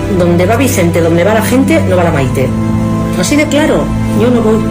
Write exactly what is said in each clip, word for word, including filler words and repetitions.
donde va Vicente, donde va la gente, no va la Maite. Así de claro, yo no voy.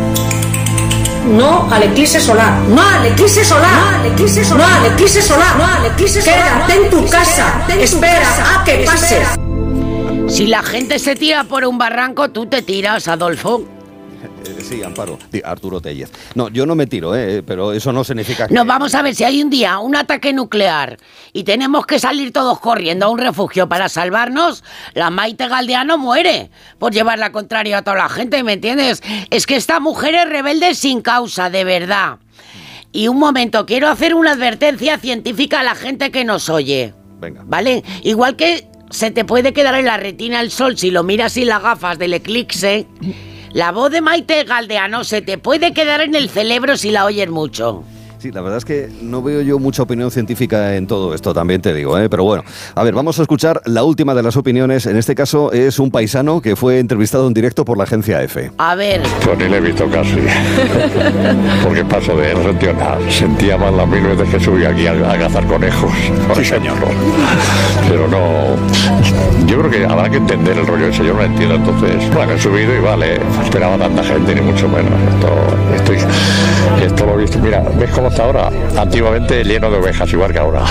No al eclipse solar, no al eclipse solar, no al eclipse solar, no al eclipse solar, no al eclipse solar. Quédate en tu casa, espera a que pase. Si la gente se tira por un barranco, tú te tiras, Adolfo. Sí, Amparo, Arturo Tellez. No, yo no me tiro, ¿eh? Pero eso no significa que... No, vamos a ver, si hay un día un ataque nuclear y tenemos que salir todos corriendo a un refugio para salvarnos, la Maite Galdeano muere por llevar la contraria a toda la gente, ¿me entiendes? Es que esta mujer es rebelde sin causa, de verdad. Y un momento, quiero hacer una advertencia científica a la gente que nos oye. Venga. ¿Vale? Igual que se te puede quedar en la retina el sol si lo miras sin las gafas del eclipse... La voz de Maite Galdeano se te puede quedar en el cerebro si la oyes mucho. Sí, la verdad es que no veo yo mucha opinión científica en todo esto, también te digo, ¿eh? Pero bueno, a ver, vamos a escuchar la última de las opiniones. En este caso es un paisano que fue entrevistado en directo por la agencia EFE. A ver. Pues ni le he visto casi. Porque paso de él, no sentía nada. Sentía más las mil veces que subí aquí a, a cazar conejos. Sí, señor. Pero no... Yo creo que habrá que entender el rollo ese, yo no lo entiendo. Entonces, bueno, he subido y vale, esperaba tanta gente, ni mucho menos. Esto, esto, esto lo he visto. Mira, ¿ves cómo está ahora? Antiguamente lleno de ovejas, igual que ahora.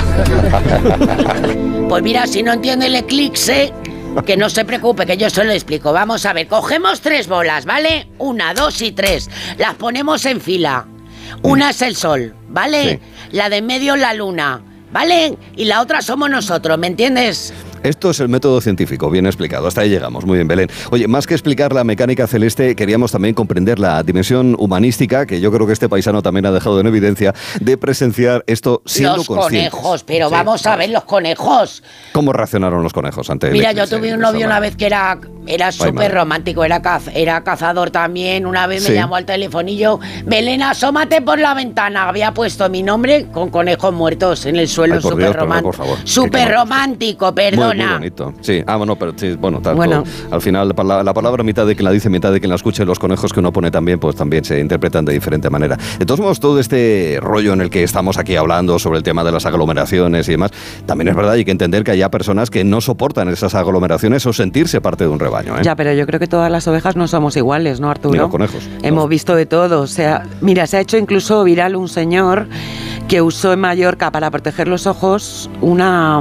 Pues mira, si no entiende el eclipse, que no se preocupe, que yo se lo explico. Vamos a ver, cogemos tres bolas, ¿vale? Una, dos y tres. Las ponemos en fila. Una es el sol, ¿vale? Sí. La de en medio la luna, ¿vale? Y la otra somos nosotros, ¿me entiendes? Esto es el método científico, bien explicado. Hasta ahí llegamos. Muy bien, Belén. Oye, más que explicar la mecánica celeste, queríamos también comprender la dimensión humanística, que yo creo que este paisano también ha dejado en evidencia, de presenciar esto siendo los conscientes. Los conejos, pero sí, vamos a ver los conejos. ¿Cómo reaccionaron los conejos ante Mira, el yo tuve un novio una vez que era, era súper romántico, era, caz, era cazador también. Una vez me sí. llamó al telefonillo, Belén, asómate por la ventana. Había puesto mi nombre con conejos muertos en el suelo, súper romántico. Súper romántico, perdón. Muy, muy bonito. Sí, ah, bueno, pero sí, bueno, tanto, bueno. Al final la, la palabra mitad de quien la dice, mitad de quien la escuche, los conejos que uno pone también, pues también se interpretan de diferente manera. De todos modos, todo este rollo en el que estamos aquí hablando sobre el tema de las aglomeraciones y demás, también es verdad, hay que entender que haya personas que no soportan esas aglomeraciones o sentirse parte de un rebaño, ¿eh? Ya, pero yo creo que todas las ovejas no somos iguales, ¿no, Arturo? Ni los conejos. Hemos no. visto de todo. O sea, mira, se ha hecho incluso viral un señor que usó en Mallorca para proteger los ojos una,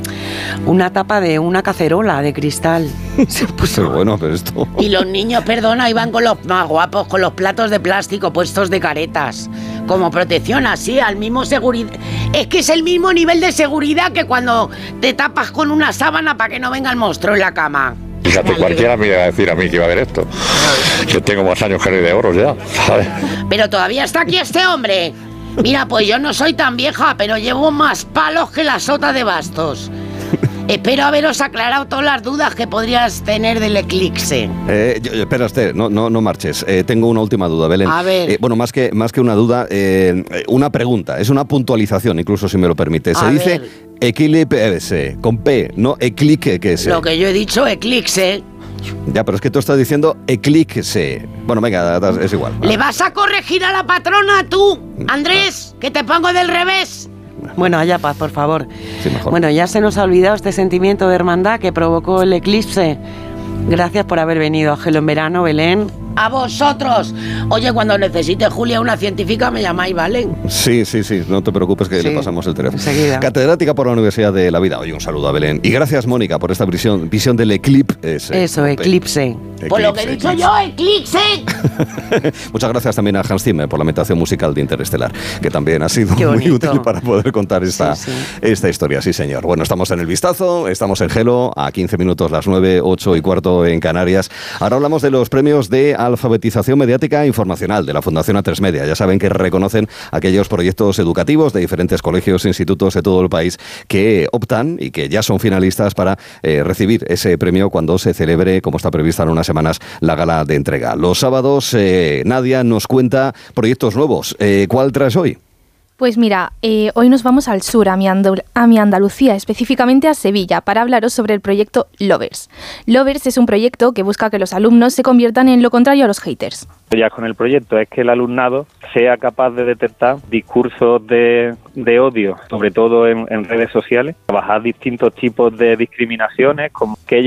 una tapa de una cacerola de cristal. Se puso pero bueno, pero esto... Y los niños, perdona, iban con los más guapos, con los platos de plástico puestos de caretas, como protección, así, al mismo seguridad. Es que es el mismo nivel de seguridad que cuando te tapas con una sábana para que no venga el monstruo en la cama. Fíjate, cualquiera me iba a decir a mí que iba a ver esto. Que tengo más años que Rey de Oros ya, ¿sabes? Pero todavía está aquí este hombre. Mira, pues yo no soy tan vieja, pero llevo más palos que la sota de bastos. Espero haberos aclarado todas las dudas que podrías tener del eclipse. Eh, yo, espera, Esther, no, no, no marches. Eh, tengo una última duda, Belén. A ver. Eh, bueno, más que, más que una duda, eh, una pregunta. Es una puntualización, incluso si me lo permite. Se A dice ver. eclipse, con P, no eclique, que es. Lo que yo he dicho, eclipse. Ya, pero es que tú estás diciendo eclipse. Bueno, venga, es igual. ¿Le vas a corregir a la patrona tú, Andrés? Que te pongo del revés. Bueno, haya paz, por favor. Sí, mejor. Bueno, ya se nos ha olvidado este sentimiento de hermandad que provocó el eclipse. Gracias por haber venido a Gelo en Verano, Belén. A vosotros. Oye, cuando necesite, Julia, una científica, me llamáis, ¿vale? Sí, sí, sí, no te preocupes que sí, le pasamos el teléfono. Enseguida. Catedrática por la Universidad de la Vida. Oye, un saludo a Belén. Y gracias, Mónica, por esta visión, visión del eclipse. Eso, eclipse. eclipse. Por lo que he dicho eclipse. yo, eclipse. Muchas gracias también a Hans Zimmer por la ambientación musical de Interestelar, que también ha sido muy útil para poder contar esta, sí, sí. esta historia. Sí, señor. Bueno, estamos en El Vistazo, estamos en Gelo, a quince minutos, las nueve, ocho y cuarto en Canarias. Ahora hablamos de los premios de alfabetización mediática e informacional de la Fundación A tres Media. Ya saben que reconocen aquellos proyectos educativos de diferentes colegios e institutos de todo el país que optan y que ya son finalistas para eh, recibir ese premio cuando se celebre, como está prevista en unas semanas, la gala de entrega. Los sábados, eh, Nadia nos cuenta proyectos nuevos. Eh, ¿Cuál traes hoy? Pues mira, eh, hoy nos vamos al sur, a mi, Andal- a mi Andalucía, específicamente a Sevilla, para hablaros sobre el proyecto Lovers. Lovers es un proyecto que busca que los alumnos se conviertan en lo contrario a los haters. Ya con el proyecto es que el alumnado sea capaz de detectar discursos de, de odio, sobre todo en, en redes sociales, trabajar distintos tipos de discriminaciones, como que